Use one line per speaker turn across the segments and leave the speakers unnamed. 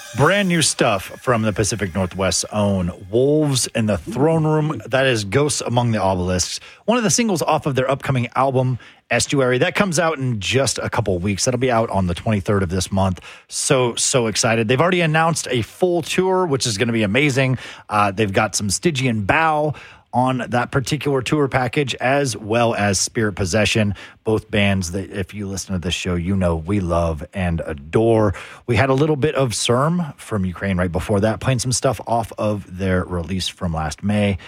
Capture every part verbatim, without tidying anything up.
Brand new stuff from the Pacific Northwest's own Wolves in the Throne Room. That is Ghosts Among the Obelisks, one of the singles off of their upcoming album, Estuary. That comes out in just a couple of weeks. That'll be out on the twenty-third of this month. So, so excited. They've already announced a full tour, which is going to be amazing. Uh, they've got some Stygian Bow on that particular tour package, as well as Spirit Possession, both bands that, if you listen to this show, you know we love and adore. We had a little bit of C E R M from Ukraine right before that, playing some stuff off of their release from last May.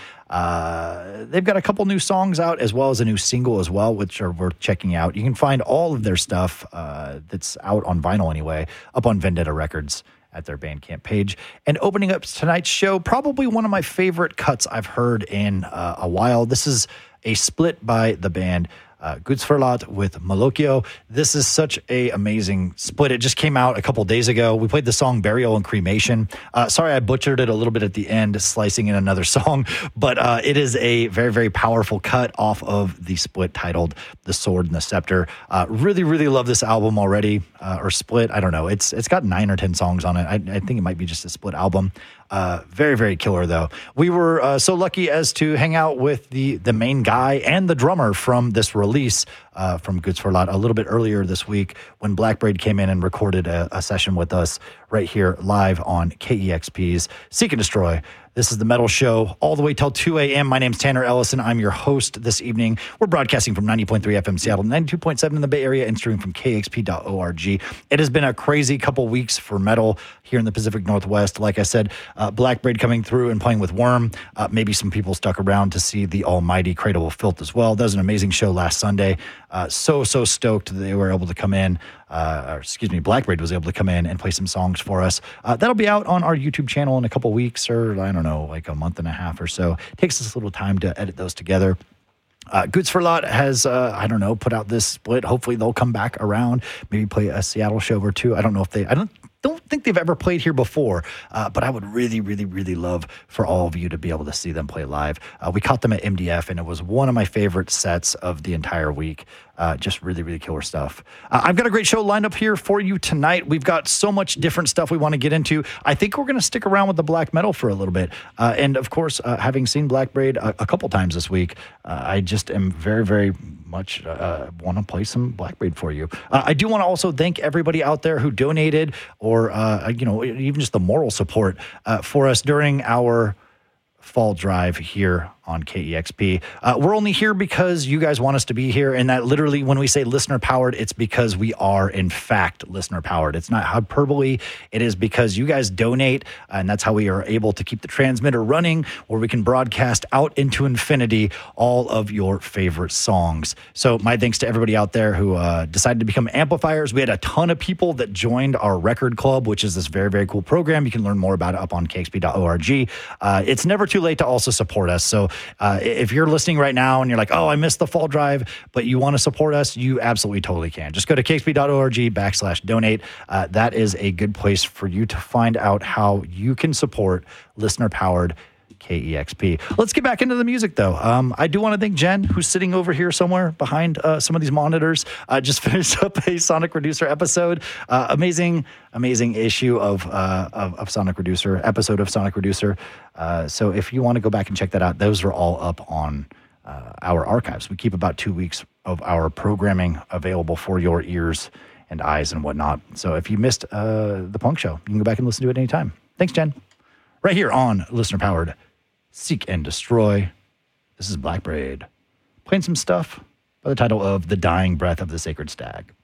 Uh, they've got a couple new songs out, as well as a new single as well, which are worth checking out. You can find all of their stuff uh, that's out on vinyl anyway, up on Vendetta Records at their Bandcamp page. And opening up tonight's show, probably one of my favorite cuts I've heard in uh, a while. This is a split by the band uh, Gudsförlåt with Malokio. This is such a amazing split. It just came out a couple days ago. We played the song Burial and Cremation. Uh, sorry, I butchered it a little bit at the end, slicing in another song, but uh, it is a very, very powerful cut off of the split titled The Sword and the Scepter. Uh, really, really love this album already, uh, or split. I don't know. It's It's got nine or ten songs on it. I, I think it might be just a split album. Uh, very, very killer, though. We were uh, so lucky as to hang out with the the main guy and the drummer from this release uh, from Gudsförlåt a little bit earlier this week when Black Braid came in and recorded a, a session with us right here live on K E X P's Seek and Destroy. This is the Metal Show all the way till two a.m. My name's Tanner Ellison. I'm your host this evening. We're broadcasting from ninety point three F M Seattle, ninety-two point seven in the Bay Area, and streaming from K X P dot org. It has been a crazy couple weeks for metal here in the Pacific Northwest. Like I said, uh, Black Braid coming through and playing with Worm. Uh, maybe some people stuck around to see the almighty Cradle of Filth as well. That was an amazing show last Sunday. Uh, so, so stoked that they were able to come in. Uh, or excuse me, Black Braid was able to come in and play some songs for us. Uh, that'll be out on our YouTube channel in a couple weeks, or I don't know, like a month and a half or so. It takes us a little time to edit those together. Uh, Gudsförlåt has, uh, I don't know, put out this split. Hopefully they'll come back around, maybe play a Seattle show or two. I don't know if they, I don't don't think they've ever played here before, uh, but I would really, really, really love for all of you to be able to see them play live. Uh, we caught them at M D F, and it was one of my favorite sets of the entire week. Uh, just really, really killer stuff. Uh, I've got a great show lined up here for you tonight. We've got so much different stuff we want to get into. I think we're going to stick around with the black metal for a little bit. Uh, and, of course, uh, having seen Black Braid a, a couple times this week, uh, I just am very, very much uh, want to play some Black Braid for you. Uh, I do want to also thank everybody out there who donated or, uh, you know, even just the moral support uh, for us during our fall drive here on K E X P. Uh, we're only here because you guys want us to be here, and that literally, when we say listener-powered, it's because we are, in fact, listener-powered. It's not hyperbole. It is because you guys donate, and that's how we are able to keep the transmitter running, where we can broadcast out into infinity all of your favorite songs. So my thanks to everybody out there who uh, decided to become amplifiers. We had a ton of people that joined our record club, which is this very, very cool program. You can learn more about it up on K X P dot org. Uh, it's never too late to also support us. So Uh, if you're listening right now and you're like, oh, I missed the fall drive, but you want to support us, you absolutely totally can. Just go to K X P dot org backslash donate. Uh, that is a good place for you to find out how you can support listener-powered K E X P. Let's get back into the music, though. Um, I do want to thank Jen, who's sitting over here somewhere behind uh, some of these monitors. Uh, just finished up a Sonic Reducer episode. Uh, amazing, amazing issue of, uh, of of Sonic Reducer, episode of Sonic Reducer. Uh, so if you want to go back and check that out, those are all up on uh, our archives. We keep about two weeks of our programming available for your ears and eyes and whatnot. So if you missed uh, the Punk Show, you can go back and listen to it anytime. Thanks, Jen. Right here on listener-powered Seek and Destroy. This is Black Braid, playing some stuff by the title of The Dying Breath of the Sacred Stag.